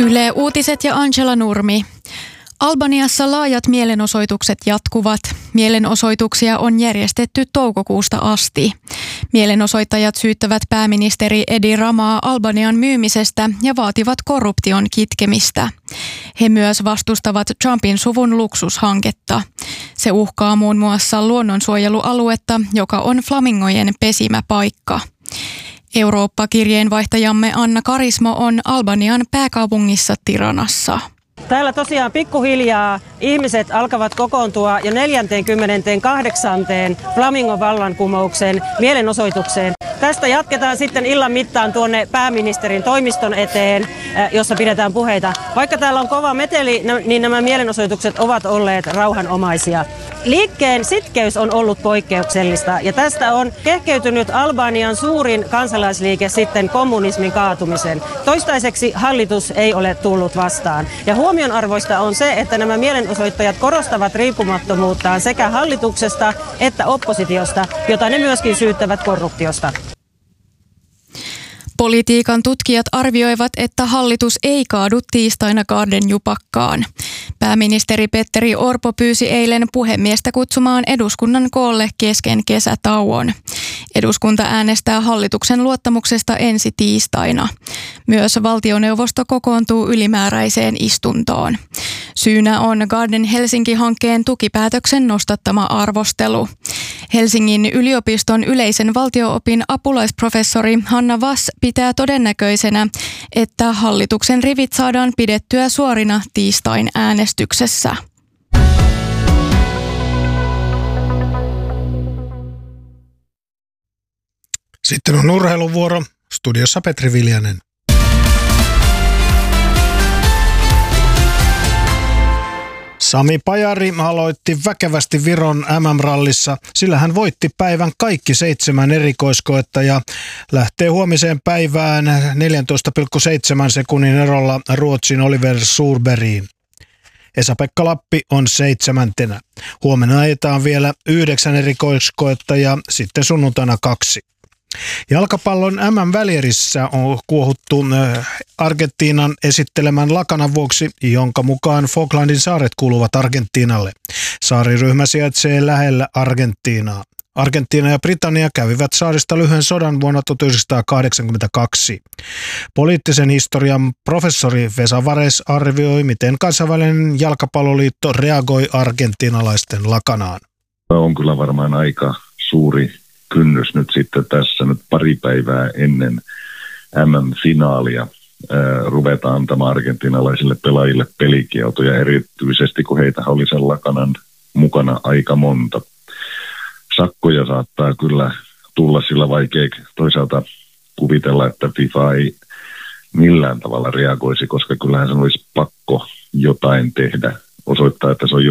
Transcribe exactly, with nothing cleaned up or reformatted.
Yle Uutiset ja Angela Nurmi. Albaniassa laajat mielenosoitukset jatkuvat. Mielenosoituksia on järjestetty toukokuusta asti. Mielenosoittajat syyttävät pääministeri Edi Ramaa Albanian myymisestä ja vaativat korruption kitkemistä. He myös vastustavat Trumpin suvun luksushanketta. Se uhkaa muun muassa luonnonsuojelualuetta, joka on flamingojen pesimäpaikka. Eurooppa-kirjeenvaihtajamme Anna Karismo on Albanian pääkaupungissa Tiranassa. Täällä tosiaan pikkuhiljaa ihmiset alkavat kokoontua jo neljäskymmeneskahdeksas Flamingon vallankumouksen mielenosoitukseen. Tästä jatketaan sitten illan mittaan tuonne pääministerin toimiston eteen, jossa pidetään puheita. Vaikka täällä on kova meteli, niin nämä mielenosoitukset ovat olleet rauhanomaisia. Liikkeen sitkeys on ollut poikkeuksellista ja tästä on kehkeytynyt Albanian suurin kansalaisliike sitten kommunismin kaatumisen. Toistaiseksi hallitus ei ole tullut vastaan. Ja huomionarvoista on se, että nämä mielenosoittajat korostavat riippumattomuuttaan sekä hallituksesta että oppositiosta, jota ne myöskin syyttävät korruptiosta. Politiikan tutkijat arvioivat, että hallitus ei kaadu tiistaina Gardenjupakkaan. Pääministeri Petteri Orpo pyysi eilen puhemiestä kutsumaan eduskunnan koolle kesken kesätauon. Eduskunta äänestää hallituksen luottamuksesta ensi tiistaina. Myös valtioneuvosto kokoontuu ylimääräiseen istuntoon. Syynä on Garden Helsinki-hankkeen tukipäätöksen nostattama arvostelu. Helsingin yliopiston yleisen valtio-opin apulaisprofessori Hanna Vass pitää todennäköisenä, että hallituksen rivit saadaan pidettyä suorina tiistain äänestyksessä. Sitten on urheiluvuoro. Studiossa Petri Viljanen. Sami Pajari aloitti väkevästi Viron M M-rallissa, sillä hän voitti päivän kaikki seitsemän erikoiskoetta ja lähtee huomiseen päivään neljätoista pilkku seitsemän sekunnin erolla Ruotsin Oliver Surbergiin. Esa-Pekka Lappi on seitsemäntenä. Huomenna ajetaan vielä yhdeksän erikoiskoetta ja sitten sunnuntaina kaksi. Jalkapallon M M-välierissä on kuohuttu Argentiinan esittelemän lakanan vuoksi, jonka mukaan Falklandin saaret kuuluvat Argentiinalle. Saariryhmä sijaitsee lähellä Argentiinaa. Argentiina ja Britannia kävivät saarista lyhyen sodan vuonna tuhatyhdeksänsataakahdeksankymmentäkaksi. Poliittisen historian professori Vesa Vares arvioi, miten kansainvälinen jalkapalloliitto reagoi argentiinalaisten lakanaan. On kyllä varmaan aika suuri kynnys nyt sitten tässä nyt pari päivää ennen M M-finaalia ää, ruvetaan antamaan argentinalaisille pelaajille pelikieltoja, erityisesti kun heitä oli sen lakanan mukana aika monta. Sakkoja saattaa kyllä tulla, sillä vaikea toisaalta kuvitella, että FIFA ei millään tavalla reagoisi, koska kyllähän se olisi pakko jotain tehdä, osoittaa, että se on jo